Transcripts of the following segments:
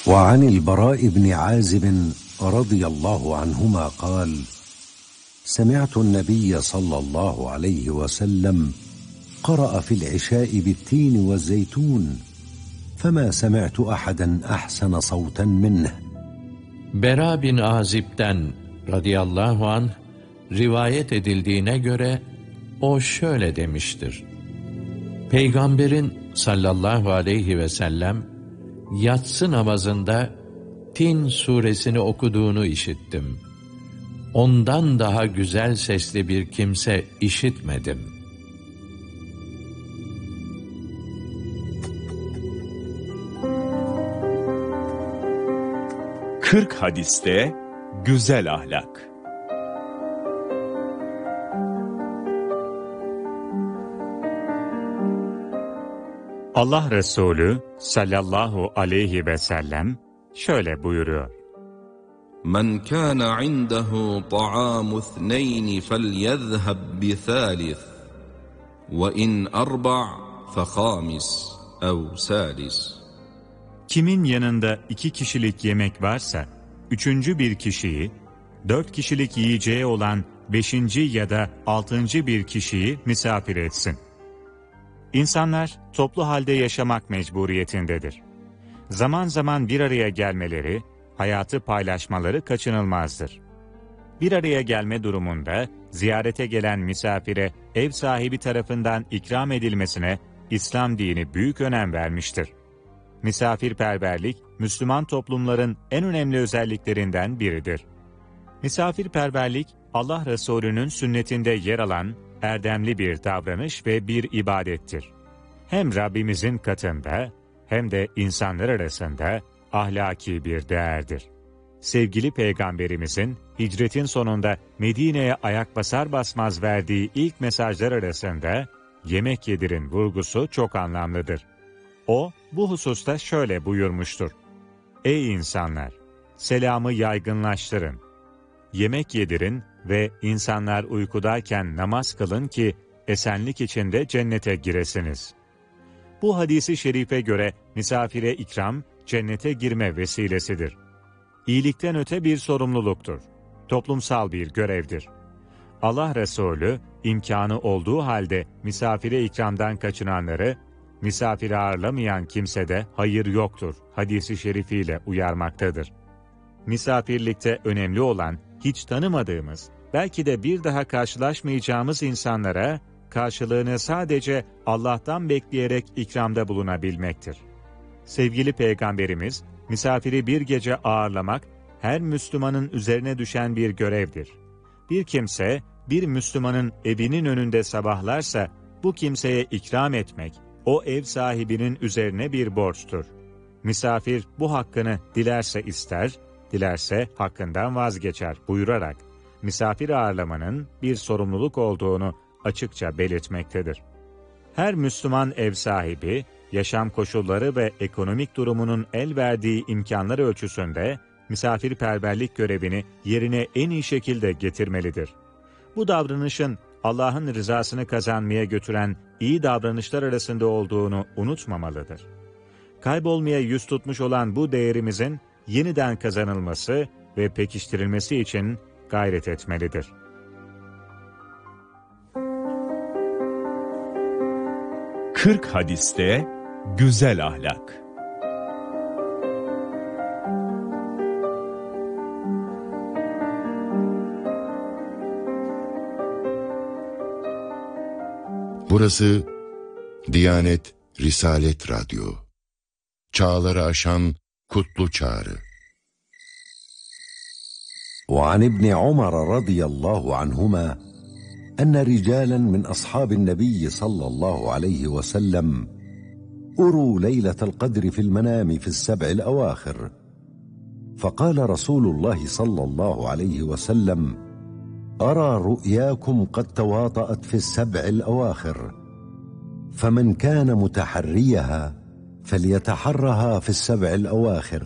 وعن البراء بن عازب رضي الله عنهما قال: سمعت النبي صلى الله عليه وسلم قرأ في العشاء بالتين والزيتون فما سمعت أحدا أحسن صوتا منه. Bera bin Azib'den radıyallahu anh rivayet edildiğine göre o şöyle demiştir: Peygamberin sallallahu aleyhi ve sellem yatsı namazında Tin suresini okuduğunu işittim. Ondan daha güzel sesli bir kimse işitmedim. Kırk hadiste güzel ahlak. Allah Resulü sallallahu aleyhi ve sellem şöyle buyuruyor: Men kana indehu ta'amu ithnayn felyezheb bi thalith ve in arba' fe khamis ev salis. Kimin yanında 2 kişilik yemek varsa, 3. bir kişiyi, 4 kişilik yiyeceği olan 5. ya da 6. bir kişiyi misafir etsin. İnsanlar toplu halde yaşamak mecburiyetindedir. Zaman zaman bir araya gelmeleri, hayatı paylaşmaları kaçınılmazdır. Bir araya gelme durumunda ziyarete gelen misafire ev sahibi tarafından ikram edilmesine İslam dini büyük önem vermiştir. Misafirperverlik, Müslüman toplumların en önemli özelliklerinden biridir. Misafirperverlik, Allah Resulü'nün sünnetinde yer alan erdemli bir davranış ve bir ibadettir. Hem Rabbimizin katında hem de insanlar arasında ahlaki bir değerdir. Sevgili Peygamberimizin hicretin sonunda Medine'ye ayak basar basmaz verdiği ilk mesajlar arasında yemek yedirin vurgusu çok anlamlıdır. O, bu hususta şöyle buyurmuştur: Ey insanlar! Selamı yaygınlaştırın. Yemek yedirin ve insanlar uykudayken namaz kılın ki esenlik içinde cennete giresiniz. Bu hadisi şerife göre misafire ikram, cennete girme vesilesidir. İyilikten öte bir sorumluluktur. Toplumsal bir görevdir. Allah Resulü, imkanı olduğu halde misafire ikramdan kaçınanları, misafiri ağırlamayan kimsede hayır yoktur hadisi şerifiyle uyarmaktadır. Misafirlikte önemli olan, hiç tanımadığımız, belki de bir daha karşılaşmayacağımız insanlara karşılığını sadece Allah'tan bekleyerek ikramda bulunabilmektir. Sevgili Peygamberimiz, misafiri bir gece ağırlamak, her Müslümanın üzerine düşen bir görevdir. Bir kimse, bir Müslümanın evinin önünde sabahlarsa, bu kimseye ikram etmek, o ev sahibinin üzerine bir borçtur. Misafir bu hakkını dilerse ister, dilerse hakkından vazgeçer buyurarak, misafir ağırlamanın bir sorumluluk olduğunu açıkça belirtmektedir. Her Müslüman ev sahibi, yaşam koşulları ve ekonomik durumunun el verdiği imkanlar ölçüsünde misafirperverlik görevini yerine en iyi şekilde getirmelidir. Bu davranışın Allah'ın rızasını kazanmaya götüren iyi davranışlar arasında olduğunu unutmamalıdır. Kaybolmaya yüz tutmuş olan bu değerimizin yeniden kazanılması ve pekiştirilmesi için gayret etmelidir. Kırk hadiste güzel ahlak. Burası Diyanet Risalet Radyo. Çağları aşan kutlu çağrı. وعن ابن عمر رضي الله عنهما أن رجالا من أصحاب النبي صلى الله عليه وسلم أروا ليلة القدر في المنام في السبع الأواخر، فقال رسول الله صلى الله عليه وسلم: أرى رؤياكم قد تواطأت في السبع الأواخر، فمن كان متحريها فليتحرها في السبع الأواخر.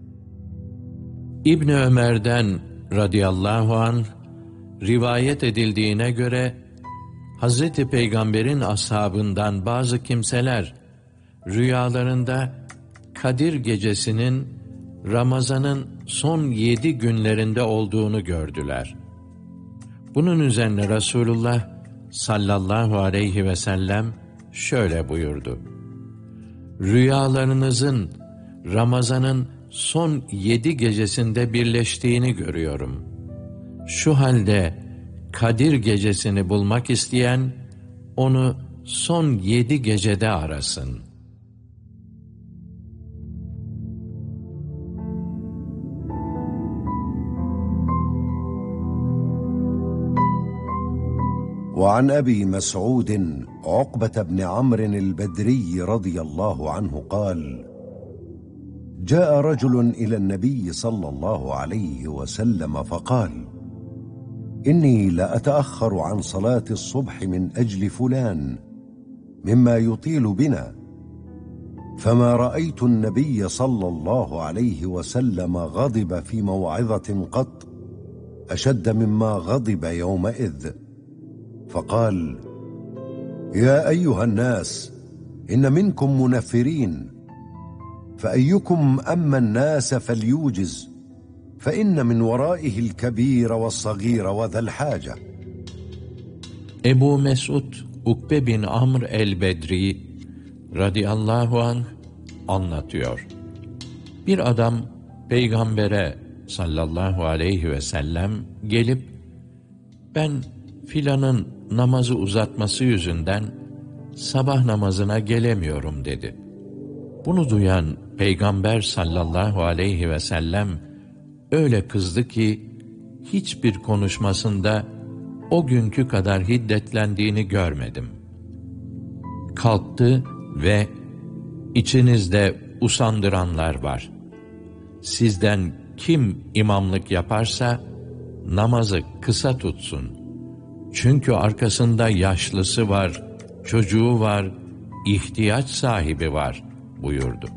İbn Ömer'den radıyallahu anh rivayet edildiğine göre Hazreti Peygamber'in ashabından bazı kimseler rüyalarında Kadir gecesinin Ramazan'ın son 7 günlerinde olduğunu gördüler. Bunun üzerine Resulullah sallallahu aleyhi ve sellem şöyle buyurdu: Rüyalarınızın Ramazan'ın son 7 gecesinde birleştiğini görüyorum. Şu halde Kadir gecesini bulmak isteyen onu son 7 gecede arasın. وعن أبي مسعود عقبة بن عمرو البدري رضي الله عنه قال: جاء رجل إلى النبي صلى الله عليه وسلم فقال: إني لأتأخر عن صلاة الصبح من أجل فلان مما يطيل بنا، فما رأيت النبي صلى الله عليه وسلم غضب في موعظة قط أشد مما غضب يومئذ، فقال: يا أيها الناس إن منكم منفرين، فأيكم أما الناس فليوجز، فإن من ورائه الكبير والصغير وذا الحاجة. Ebu Mesud Ukbe bin Amr el-Bedri radıyallahu anh anlatıyor. Bir adam Peygamber'e sallallahu aleyhi ve sellem gelip, ben filanın namazı uzatması yüzünden sabah namazına gelemiyorum dedi. Bunu duyan Peygamber sallallahu aleyhi ve sellem öyle kızdı ki hiçbir konuşmasında o günkü kadar hiddetlendiğini görmedim. Kalktı ve içinizde usandıranlar var. Sizden kim imamlık yaparsa namazı kısa tutsun. Çünkü arkasında yaşlısı var, çocuğu var, ihtiyaç sahibi var buyurdu.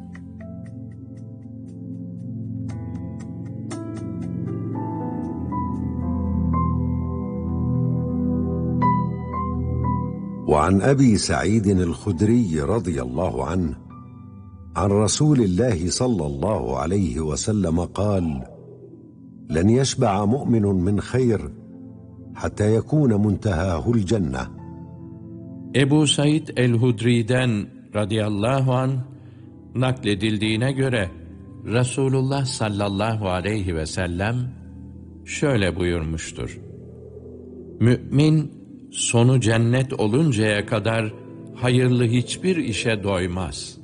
وعن أبي سعيد الخدري رضي الله عنه عن رسول الله صلى الله عليه وسلم قال: لن يشبع مؤمن من خير حتى يكون منتهاه الجنة. Ebu Said el-Hudri'den radıyallahu anh nakledildiğine göre Resulullah sallallahu aleyhi ve sellem şöyle buyurmuştur: Mümin sonu cennet oluncaya kadar hayırlı hiçbir işe doymaz.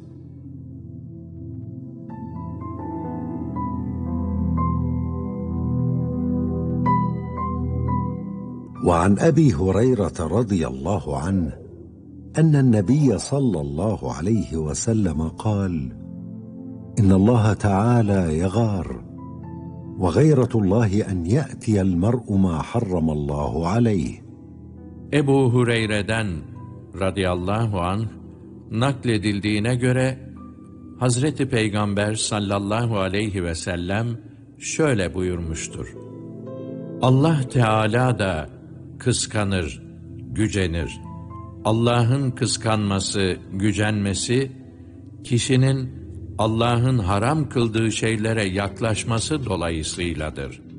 وعن أبي هريرة رضي الله عنه أن النبي صلى الله عليه وسلم قال: إن الله تعالى يغار، وغيرة الله أن يأتي المرء ما حرم الله عليه. Ebu Hureyre'den radıyallahu anh nakledildiğine göre Hazreti Peygamber sallallahu aleyhi ve sellem şöyle buyurmuştur: Allah Teala da kıskanır, gücenir. Allah'ın kıskanması, gücenmesi, kişinin Allah'ın haram kıldığı şeylere yaklaşması dolayısıyladır.